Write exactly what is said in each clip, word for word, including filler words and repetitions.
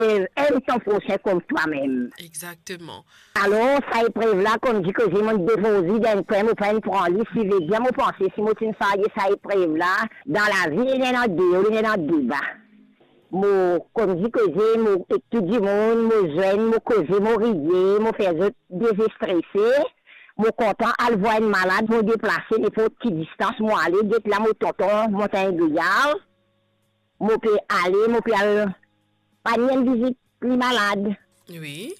euh, aime ton prochain comme toi-même. Exactement. Alors, ça épreuve là, comme dit que j'ai mon déposé d'un point, mon point pour en liste, si je bien me penser, si moi tu ne sais ça épreuve là, dans la vie, il y en a deux, il y en a deux bas. Moi, comme dit que j'ai, moi, tout du monde, moi, jeune, moi, causer, moi, rier, moi, faire désestresser. Moi, content, à le voir une malade, moi, déplacer, mais pour petite distance, moi, aller, d'être là, mon tonton, monter un guillard. Moi, peux aller, moi, peux aller, pas une visite, les malades. Oui.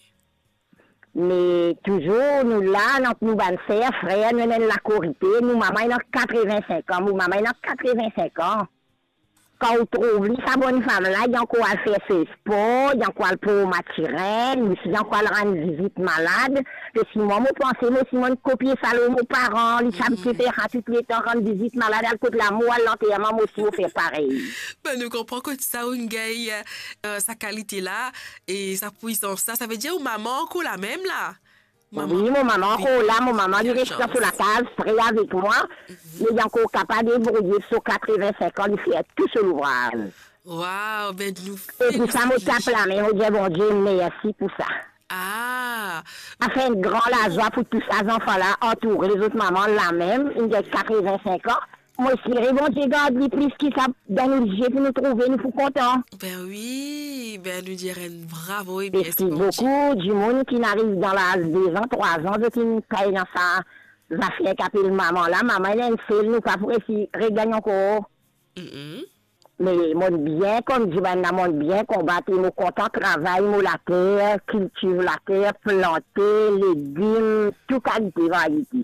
Mais toujours, nous là, notre nous ban frère, frère, nous sommes la corité, nous, maman, il a quatre-vingt-cinq ans, nous, maman, il a quatre-vingt-cinq ans. Quand on trouve sa bonne femme là, il y a encore à faire ses sports, il y a encore pour matirer, il y a encore à rendre visite malade. Et si moi, je pense, moi, si moi, je copie ça, mes parents, ils savent que faire tout les temps, rendre visite malade, elle coûte l'amour, l'enterrement, moi aussi, on fait pareil. Ben, nous comprenons que ça, on gagne euh, sa qualité là, et sa puissance là, ça veut dire, maman, encore la même là. Maman. Oui, mon maman, oui. Oh là, mon maman, il reste sur la case, prêt avec moi. Mm-hmm. Mais il est encore capable de débrouiller sur quatre-vingt-cinq ans, il fait tout sur l'ouvrage. Waouh, ben nous Et puis ça me tape la main, on dit, bon Dieu, merci pour ça. Ah! Ça fait un grand la joie pour tous ces enfants-là, entourés, les autres mamans, la même, il a quatre-vingt-cinq ans. Moi aussi, bon Dieu, garde les plus qui savent dans nous pour nous trouver, nous sommes contents. Ben oui, ben nous dirons bravo et bien. Et puis beaucoup du monde qui n'arrive dans l'âge deux ans, trois ans, de qui nous caille dans sa affaire qu'appelle maman là, maman elle est une fille, nous pas pour essayer regagner encore. Mm-hmm. Mais mon bien, comme dit ben mon bien, combattre, nous content travail, nous la terre, culture la terre, planter, légumes, tout qualité variété.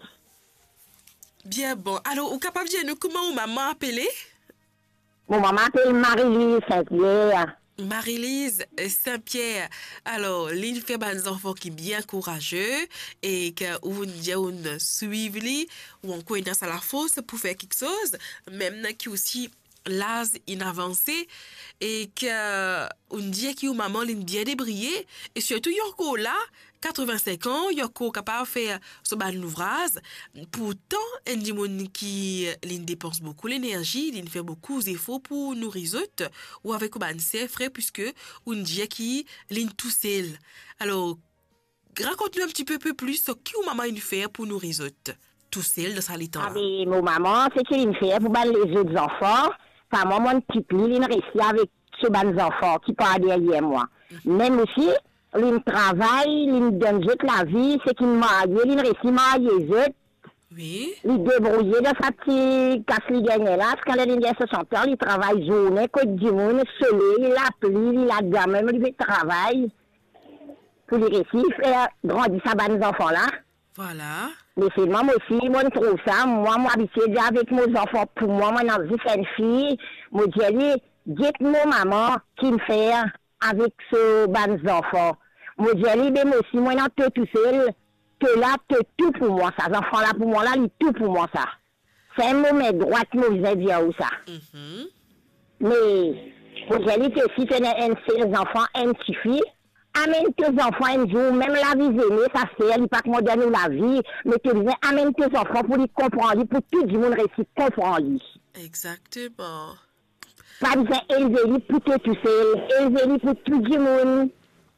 Bien bon. Alors, vous capable de dire nous comment vous maman appelée? Mon maman appelle Marie-Lise Saint-Pierre. Marie-Lise Saint-Pierre. Alors, l'une fait des enfants qui sont bien courageux et que vous ne suivez lui ou encore dans la fosse pour faire quelque chose, même qui aussi l'âge inavancé et que on dit que maman l'une bien débrillée et surtout yoko là quatre-vingt-cinq ans yoko capable de faire ce ban l'ouvrage pourtant un dimon qui l'une dépense beaucoup l'énergie l'une fait beaucoup d'efforts pour nourrir autres ou avec ban ses frères puisque on dit qui l'une tout seul. Alors raconte-nous un petit peu plus sur qui ou maman une fait pour nourrir autres tout seul de sa litan. Ah oui, mon maman c'est qu'il une fait pour ban les autres enfants. Enfin, moi, mon petit pli, il réussit avec ce bon enfant qui part derrière moi. Mm-hmm. Même aussi, il travaille, il donne toute la vie, c'est qu'il marie, il réussit à marier. Oui. Il débrouille de sa petite casse qu'il gagne là, parce qu'elle est soixante heures, il travaille journée, côte du monde, soleil, la pluie, il a de même, il travaille pour les récits, faire grandir sa bonne enfant là. Voilà. Mais c'est moi aussi, moi je trouve ça, moi, moi habitué avec mes enfants, pour moi, moi, j'ai vu une fille, moi dis dites-moi maman, qui me fait avec ce bon enfant. Moi dis ben moi aussi, moi, non, tout seul, que là, tout pour moi, ça, les enfants là, pour moi, là, il tout pour moi, ça. C'est un moment droit, moi, je vais dire où ça. Mm-hmm. Mais, moi dis que si tu as un seul enfant, un petit fille, amène tes enfants un jour, même la vie aimée, ça fait, il n'est pas que moderne la vie, mais tu dis, amène tes enfants pour les comprendre, pour tout le monde réussir à comprendre. Exactement. Pas besoin d'élever pour tout tout seul, élever pour tout le monde.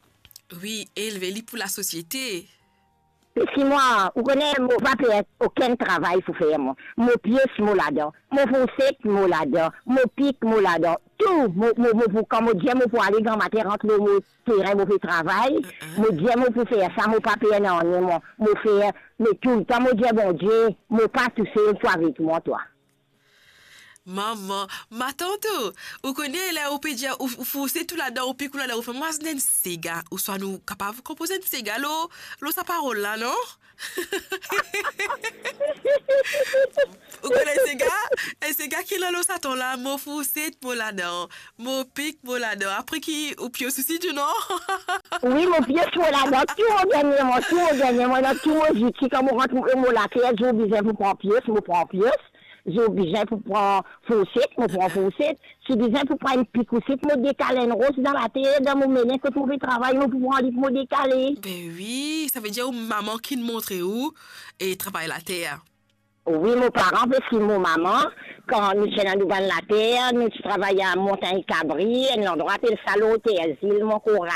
Oui, élever pour la société. Parce que moi, vous connaissez, je ne vais pas faire aucun travail pour faire. Mon pied, c'est mon là-dedans. Mon fossé, mon là-dedans. Mon pic, mon là-dedans. Tout, quand je dis, je peux aller dans ma terre, entre le terrain, je fais travail. Je dis, je peux faire ça, je ne peux pas faire non, je faire, mais tout le temps, je dis, bon Dieu, je ne peux pas tout seul, toi avec moi, toi. Maman, ma tante, vous connaissez là, vous pouvez dire, vous c'est tout là-dedans, vous pouvez là, vous faites moi, c'est un Sega, ou soit nous capables de composer un Sega, l'eau, l'eau, sa parole là, non? Vous connaissez Sega? Un Sega qui est là, l'eau, ça tombe là, mon fou, c'est mon là-dedans, mon pic, mon là-dedans, après qui, ou pied aussi, du non? Oui, mon pied, c'est mon là-dedans, tout mon dernier, mon tout mon dernier, mon tout mon juti, quand on rentre mon là-dedans, j'ai obligé pour prendre pièce, je prends pièce. J'ai obligé pour prendre fourchette, je prends fourchette. J'ai besoin pour prendre une picoussette, je décale une rose dans la terre, dans mon ménage, que je fais travail, je peux prendre me décaler. Ben oui, ça veut dire maman qui nous montre où et travaille la terre. Oui, mes parents, parce que mon maman, quand nous sommes dans la terre, nous travaillons à Montagne-Cabri, un endroit, le salon, mon courage.